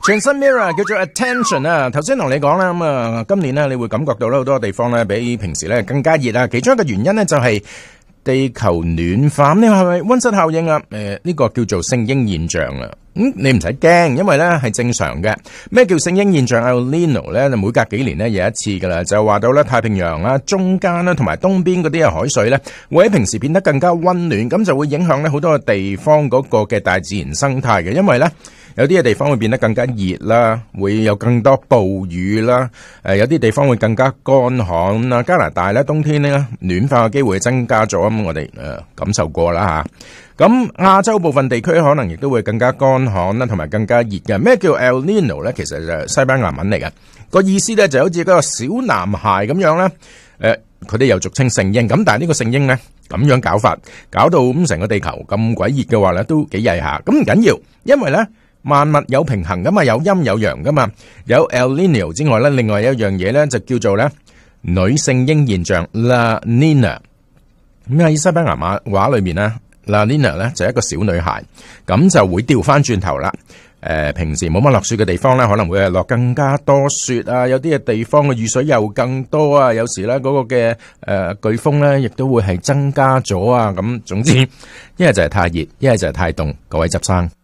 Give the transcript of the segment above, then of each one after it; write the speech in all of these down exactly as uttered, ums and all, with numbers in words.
全新 Mirror 叫做 Attention 啊，頭先同你講啦，咁啊，今年咧你會感覺到咧好多地方咧比平時咧更加熱啊，其中一個原因咧就係地球暖化，呢個係咪溫室效應啊？誒、呃，呢、這個叫做聖嬰現象啊。咁、嗯、你唔使驚，因為咧係正常嘅。咩叫聖嬰現象 El Nino 咧？每隔幾年咧有一次噶啦，就話到咧太平洋啦、中間啦同埋東邊嗰啲嘅海水咧，會喺平時變得更加溫暖，咁就會影響咧好多嘅地方嗰個嘅大自然生態嘅，因為咧。有啲嘅地方會變得更加熱啦，會有更多暴雨啦。誒，有啲地方會更加乾旱啦。加拿大咧冬天咧暖化嘅機會增加咗，咁我哋誒感受過啦吓。咁亞洲部分地區可能亦都會更加乾旱啦，同埋更加熱嘅。咩叫 El Nino 咧？其實就係西班牙文嚟嘅，個意思咧就好似嗰個小男孩咁樣咧。誒，佢哋又俗稱聖嬰，咁但係呢個聖嬰咧咁樣搞法，搞到咁成個地球咁鬼熱嘅話咧，都幾曳下。咁唔緊要，因為咧。萬物有平衡噶嘛，有陰有陽噶嘛。有 El Nino 之外咧，另外有一樣嘢咧就叫做咧女聖嬰現象 La Nina。咁喺西班牙話話裏面咧 La Nina 咧就係一個小女孩，咁就會調翻轉頭啦。誒、呃，平時冇乜落雪嘅地方咧，可能會係落更加多雪啊。有啲嘅地方嘅雨水又更多啊。有時咧嗰個嘅誒颶風咧，亦都會係增加咗啊。咁總之，一係就係太熱，一係就係太凍。各位執生。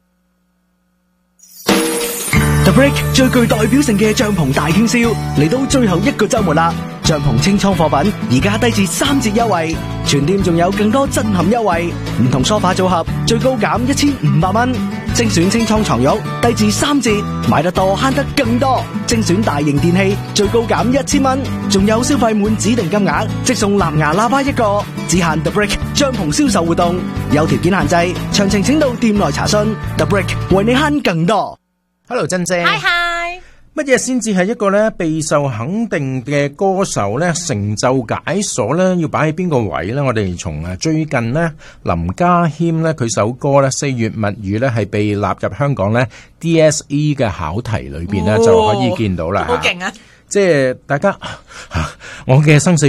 The Brick 最具代表性嘅帳篷大傾銷嚟到最後一個週末啦！帳篷清倉貨品而家低至三折優惠，全店仲有更多震撼優惠，唔同梳化組合最高減一千五百蚊，精選清倉床褥低至三折，買得多慳得更多，精選大型電器最高減一千蚊，仲有消費滿指定金額即送藍牙喇叭一個，只限 The Brick 帳篷銷售活動，有條件限制，詳情請到店內查詢。The Brick 為你慳更多。 Hello， 珍姐。 Hi hi。 乜嘢先至係一個咧備受肯定嘅歌手咧？成就解鎖咧，要擺喺邊個位咧？我哋從誒最近咧林家謙咧佢首歌咧四月物語咧係被納入香港咧 D S E 嘅考題裏邊咧、哦、就可以見到啦。 好勁啊！ 即係大家，我嘅生死